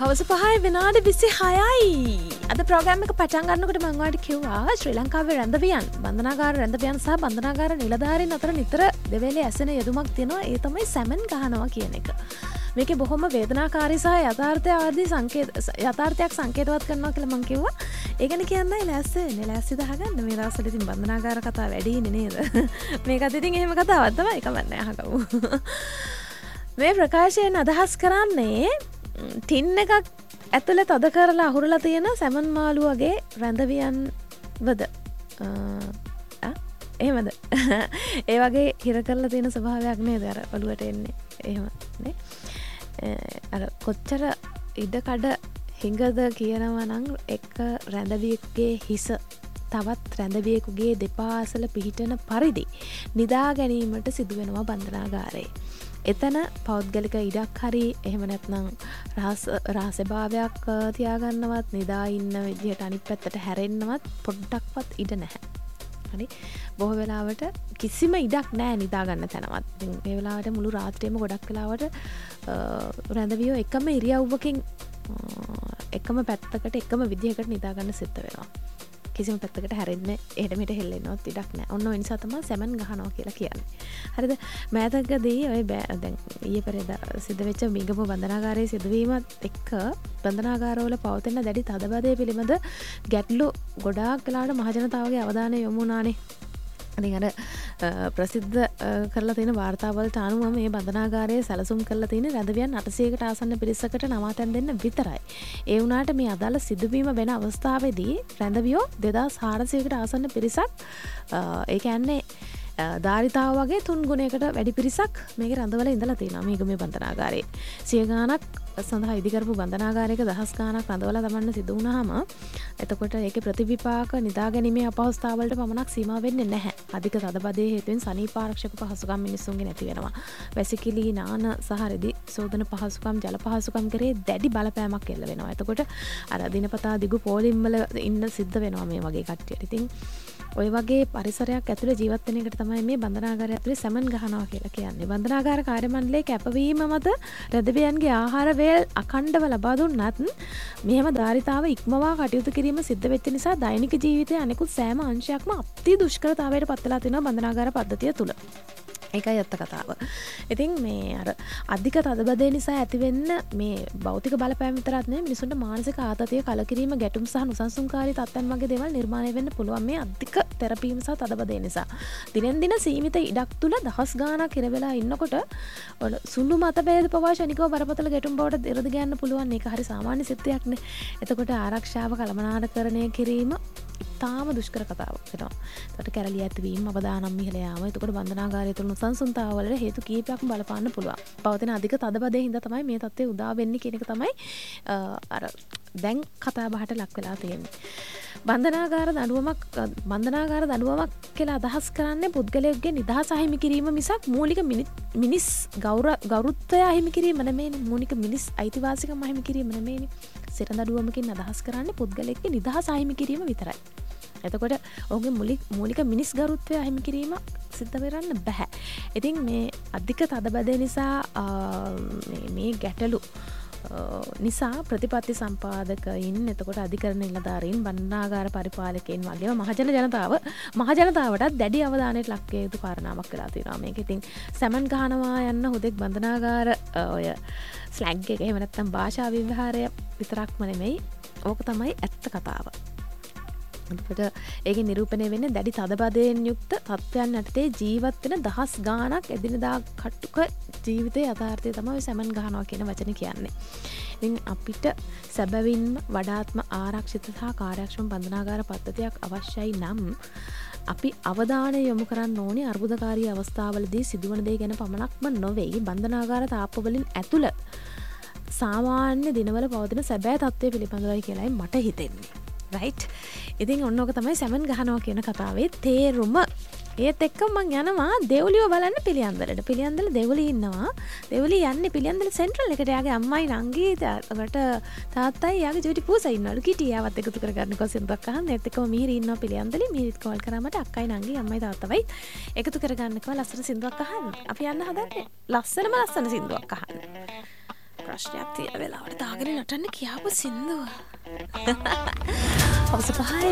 හවස 5 විනාඩි 26යි. අද ප්‍රෝග්‍රෑම් එක පටන් ගන්නකොට මම ඔයාලට කිව්වා ශ්‍රී ලංකාවේ රැඳවියන් බන්ධනාගාර රැඳවියන් සහ බන්ධනාගාර නිලධාරීන් අතර නිතර දෙවේලේ ඇසෙන යෙදුමක් තියෙනවා. ඒ තමයි සැමන් ගහනවා කියන එක. මේකේ බොහොම වේදනාකාරී සහ යථාර්ථයක් සංකේතවත් කරනවා කියලා මම කිව්වා. ඒ ගැන කියන්නයි ලෑස්ති දාගන්න. මේ දවස්වල ඉතින් බන්ධනාගාර කතා වැඩි ඉන්නේ නේද? මේකත් ඉතින් එහෙම කතාවක් තමයි. කමන්නේ අහගමු. මේ ප්‍රකාශයෙන් අදහස් කරන්නේ ටින් එකක් ඇතුළේ තද කරලා අහුරලා තියෙන සැමන් මාළු වගේ රැඳවියන් වද එහෙමද ඒ වගේ හිර කරලා තියෙන ස්වභාවයක් නේද අර ඔළුවට එන්නේ එහෙම නේ අර කොච්චර ඉඩ කඩ හිඟද කියනවා නම් එක රැඳවියෙකුගේ හිස තවත් රැඳවියෙකුගේ දෙපා අසල පිහිටන පරිදි නිදා ගැනීමට සිදුවෙනවා බන්ධනාගාරයේ. එතන පෞද්ගලික ඉඩක් හරි එහෙම නැත්නම් රහස්‍යභාවයක් තියාගන්නවත් නිදා ඉන්න විදිහට අනිත් පැත්තට හැරෙන්නවත් පොඩ්ඩක්වත් ඉඩ නැහැ. හරි බොහෝ වෙලාවට කිසිම ඉඩක් නැහැ නිදා ගන්න තැනවත්. ඉතින් මේ වෙලාවට මුළු රාත්‍රියම ගොඩක් වෙලාවට රැඳවියෝ එකම ඉරියව්වකින් එකම පැත්තකට එකම විදිහකට නිදා ගන්න සිද්ධ වෙනවා. කිසිම පැත්තකට හැරෙන්න එහෙට මෙහෙට හෙල්ලෙන්නවත් ඉඩක් නැහැ. ඔන්න ඔය නිසා තමයි සැමන් ගහනවා කියලා කියන්නේ. හරිද? මෑතකදී ඔය දැන් ඊයේ පෙරේදා සිද්ධ වෙච්ච මිගපු බන්ධනාගාරයේ සිදුවීමත් එක්ක බන්ධනාගාරවල පවතින දැඩි තදබදය පිළිබඳ ගැටලු ගොඩාක් වෙලාවට මහජනතාවගේ අවධානය යොමු වුණානේ. ඉතින් අර ප්‍රසිද්ධ කරලා තියෙන වාර්තාවලට අනුව මේ බන්ධනාගාරයේ සැලසුම් කරලා තියෙන රැඳවියන් 800කට ආසන්න පිරිසකට නවාතැන් දෙන්න විතරයි. ඒ වුණාට මේ අදාළ සිදුවීම වෙන අවස්ථාවේදී රැඳවියෝ 2400කට ආසන්න පිරිසක් ඒ කියන්නේ ධාරිතාව වගේ 3 ගුණයකට වැඩි පිරිසක් මේකේ රැඳවල ඉඳලා තියෙනවා මේක මේ බන්ධනාගාරයේ. 100 ගාණක් සඳහා ඉදිකරපු බන්ධනාගාරයක දහස් ගාණක් රැඳවලා තමන්න සිදු වුණාම එතකොට ඒකේ ප්‍රතිවිපාක නිදා ගැනීමේ අපහසුතාවලට පමණක් සීමා වෙන්නේ නැහැ. අධික තදබදයේ හේතුවෙන් සනීප ආරක්ෂක පහසුකම් මිනිස්සුන්ගේ නැති වෙනවා. වැසිකිලි නාන සහ රෙදි සෝදන පහසුකම් ජල පහසුකම් කරේ දැඩි බලපෑමක් එල්ල වෙනවා. එතකොට අර දිනපතා දිගු පෝලිම් වල ඉන්න සිද්ධ වෙනවා මේ වගේ කට්ටියට. ඉතින් ඔය වගේ පරිසරයක් ඇතුළේ ජීවත් වෙන එකට තමයි මේ බන්ධනාගාරය ඇතුළේ සැමන් ගහනවා කියලා කියන්නේ. බන්ධනාගාර කාර්ය මණ්ඩලයේ කැපවීම මත රැඳවියන්ගේ ආහාර වේල් අඛණ්ඩව ලබා දුන්නත් මෙහෙම ධාරිතාව ඉක්මවා කටයුතු කිරීම සිද්ධ වෙච්ච නිසා දෛනික ජීවිතයේ අනෙකුත් සෑම අංශයක්ම අති දුෂ්කරතාවයට පත් වෙලා තියෙනවා බන්ධනාගාර පද්ධතිය තුල. ඒකයි අත්ත කතාව. ඉතින් මේ අර අධික තදබදය නිසා ඇතිවෙන්න මේ භෞතික බලපෑම් විතරක් නෙවෙයි මිනිසුන්ට මානසික ආතතිය කලකිරීම ගැටුම් සහ නොසන්සුන්කාරී තත්ත්වයන් වගේ දේවල් නිර්මාණය වෙන්න පුළුවන් මේ අධික තෙරපීම සහ තදබදය නිසා. දිනෙන් දින සීමිත ඉඩක් තුල දහස් ගාණක් ඉර වෙලා ඉන්නකොට සුළු මතභේද පවා ශනිකව බරපතල ගැටුම් බවට ඉරද ගන්න පුළුවන්. මේක හරි සාමාන්‍ය සිද්ධියක් නේ. එතකොට ආරක්ෂාව කළමනාකරණය කිරීම ඉතාම දුෂ්කර කතාවක් වෙනවා. ඒකට කැරලි ඇතිවීම අවදානම් ඉහළ යාම. එතකොට බන්ධනාගාරය තුල සංසුන්තාව වලට හේතු කීපයක්ම බලපාන්න පුළුවන්. පවතින අධික තදබදයේ හින්දා තමයි මේ තත්ත්වය උදා වෙන්නේ කියන එක තමයි අර දැන් කතා බහට ලක් වෙලා තියෙන්නේ. බන්ධනාගාර දඬුවමක් කියලා අදහස් කරන්නේ පුද්ගලයෙකුගේ නිදහස අහිමි කිරීම මිසක් මූලික මිනිස් ගෞරවත්වය අහිමි කිරීම නෙමෙයි. මූලික මිනිස් අයිතිවාසිකම් අහිමි කිරීම නෙමෙයි. සිර දඬුවමකින් අදහස් කරන්නේ පුද්ගලයෙකුගේ නිදහස අහිමි කිරීම විතරයි. එතකොට ඔහුගේ මූලික මිනිස් ගරුත්වය අහිමි කිරීම සිද්ධ කරන්න බෑ. ඉතින් මේ අධික තදබදය නිසා මේ ගැටලු නිසා ප්‍රතිපත්ති සම්පාදකයින් එතකොට අධිකරණ නිලධාරීන් බන්ධනාගාර පරිපාලකයන් වගේම මහජනතාවටත් දැඩි අවධානයට ලක් විය යුතු කාරණාවක් වෙලා තියෙනවා මේක. ඉතින් සැමන් ගහනවා යන්න හුදෙක් බන්ධනාගාර ඔය ස්ලැග් එක එහෙම නැත්නම් භාෂා විවහාරය විතරක්ම නෙමෙයි. ඕක තමයි ඇත්ත කතාව. එතකොට ඒකේ නිරූපණය වෙන්නේ දැඩි තදබදයෙන් යුක්ත තත්ත්වයන් යටතේ ජීවත් වෙන දහස් ගාණක් එදිනදා කටුක ජීවිතයේ යථාර්ථය තමයි සැමන් ගහනවා කියන වචනේ කියන්නේ. ඉතින් අපිට සැබවින්ම වඩාත්ම ආරක්ෂිත සහ කාර්යක්ෂම බන්ධනාගාර පද්ධතියක් අවශ්‍යයි නම් අපි අවධානය යොමු කරන්න ඕනේ අර්බුදකාරී අවස්ථාවලදී සිදුවන දේ ගැන පමණක්ම නොවේ බන්ධනාගාර තාප්පවලින් ඇතුළත සාමාන්‍ය දිනවල පවතින සැබෑ තත්ත්වය පිළිබඳවයි කියලායි මට හිතෙන්නේ. රයිට්. ඉතින් ඔන්න ඔක තමයි සැමන් ගහනවා කියන කතාවේ තේරුම. ඒත් එක්ක මං යනවා දෙව්ලියව බලන්න පිළියන්දලට. පිළියන්දල දෙව්ලිය ඉන්නවා. දෙව්ලිය යන්නේ පිළියන්දල සෙන්ට්‍රල් එකට. යාගේ අම්මයි නංගි ඊට තාත්තයි යාගේ ජූටි පූසයි ඉන්නවලු. කිටියාවත් එකතු කරගන්න කොසෙන්දක් අහන්න. ඒත් එක්කම මිහිරි ඉන්නවා පිළියන්දලේ. මිහිරිත් කෝල් කරා මට අක්කයි නංගි අම්මයි තාත්තයි එකතු කරගන්නකව ලස්සන සින්දුවක් අහන්න. අපි යන්න හදන්නේ ලස්සන සින්දුවක් අහන්න. ප්‍රශ්නයක් තියෙන වෙලාවට දාගෙන නටන්න කියාපු සින්දුව. අවස 5